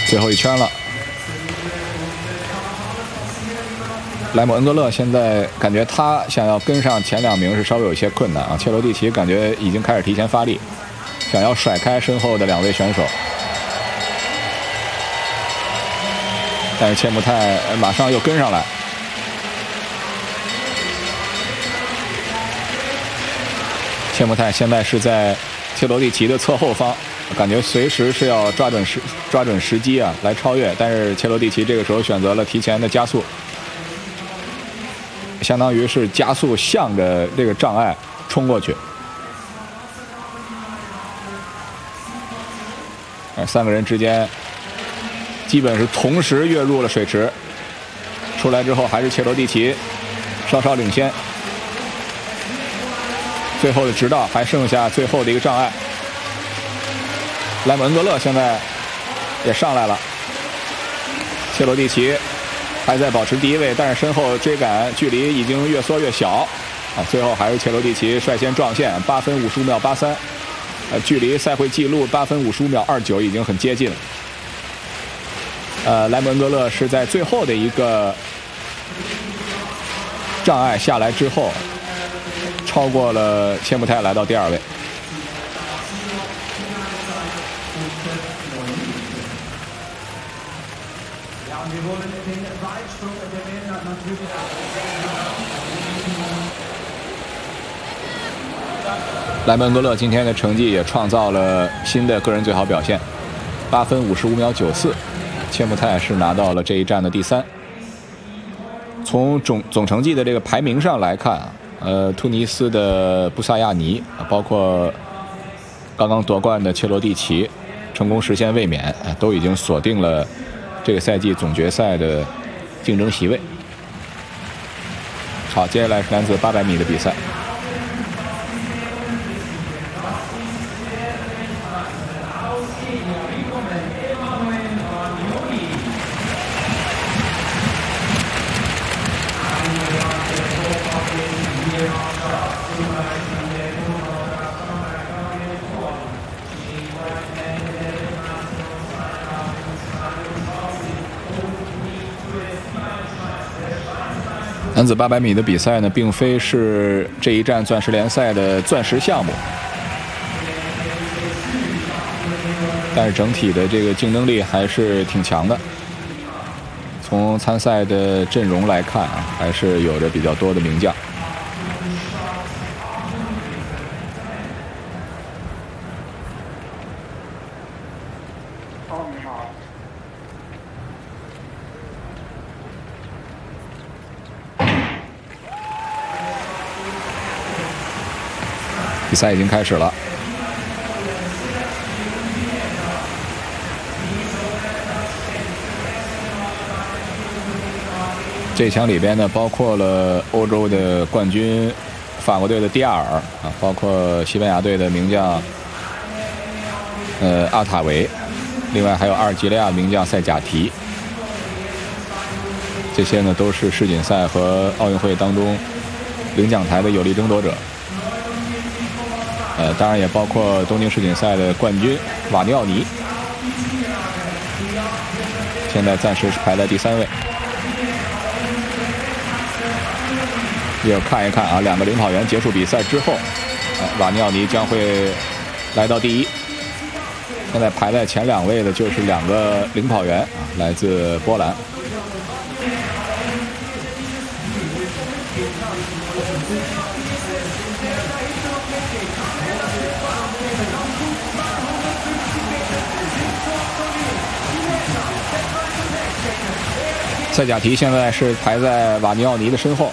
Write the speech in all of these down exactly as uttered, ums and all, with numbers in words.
最后一圈了。莱姆恩格勒现在感觉他想要跟上前两名是稍微有些困难啊。切罗蒂奇感觉已经开始提前发力，想要甩开身后的两位选手，但是切穆泰马上又跟上来。切穆泰现在是在切罗蒂奇的侧后方，感觉随时是要抓准时抓准时机啊来超越，但是切罗蒂奇这个时候选择了提前的加速。相当于是加速向着这个障碍冲过去，三个人之间基本是同时跃入了水池，出来之后还是切罗蒂奇稍稍领先。最后的直道还剩下最后的一个障碍，莱姆恩格勒现在也上来了，切罗蒂奇还在保持第一位，但是身后追赶距离已经越缩越小啊！最后还是切罗蒂奇率先撞线，八分五十五秒八三，呃，距离赛会纪录八分五十五秒二九已经很接近了。呃，莱姆恩格勒是在最后的一个障碍下来之后，超过了切穆泰，来到第二位。莱姆恩格勒今天的成绩也创造了新的个人最好表现，八分五十五秒九四，切穆泰是拿到了这一站的第三。从总总成绩的这个排名上来看，呃，突尼斯的布萨亚尼，包括刚刚夺冠的切罗蒂奇，成功实现卫冕，都已经锁定了这个赛季总决赛的竞争席位。好，接下来是男子八百米的比赛。男子八百米的比赛呢，并非是这一站钻石联赛的钻石项目，但是整体的这个竞争力还是挺强的。从参赛的阵容来看啊，还是有着比较多的名将。比赛已经开始了。这一枪里边呢，包括了欧洲的冠军法国队的蒂亚尔啊，包括西班牙队的名将呃阿塔维，另外还有阿尔及利亚名将塞贾提。这些呢都是世锦赛和奥运会当中领奖台的有力争夺者。呃，当然也包括东京世锦赛的冠军瓦尼奥尼，现在暂时是排在第三位。也要看一看啊，两个领跑员结束比赛之后，呃、瓦尼奥尼将会来到第一。现在排在前两位的就是两个领跑员啊，来自波兰。塞贾提现在是排在瓦尼奥尼的身后。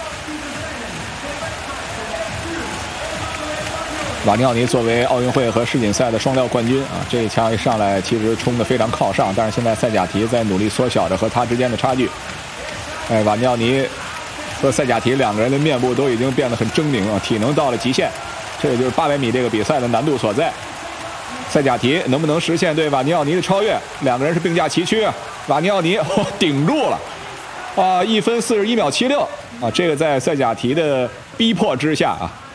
瓦尼奥尼作为奥运会和世锦赛的双料冠军啊，这一枪一上来其实冲得非常靠上，但是现在塞贾提在努力缩小着和他之间的差距。哎，瓦尼奥尼和塞贾提两个人的面部都已经变得很狰狞啊，体能到了极限，这也就是八百米这个比赛的难度所在。塞贾提能不能实现对瓦尼奥尼的超越？两个人是并驾齐驱啊！瓦尼奥尼、哦、顶住了，啊，一分四十一秒七六啊！这个在塞贾提的逼迫之下啊，